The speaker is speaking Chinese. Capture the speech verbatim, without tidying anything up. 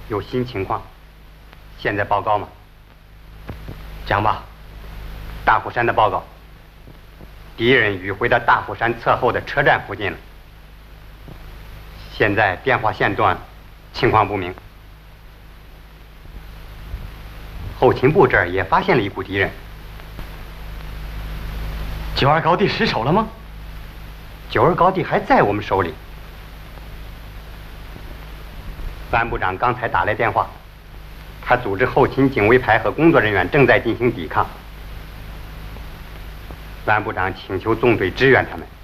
有新情况，现在报告吗？讲吧。大虎山的报告，敌人迂回到大虎山侧后的车站附近了。现在电话线断，情况不明。后勤部这儿也发现了一股敌人。 九二高地失守了吗？ 九二高地还在我们手里。万部长刚才打来电话，他组织后勤警卫排和工作人员正在进行抵抗。万部长请求纵队支援他们。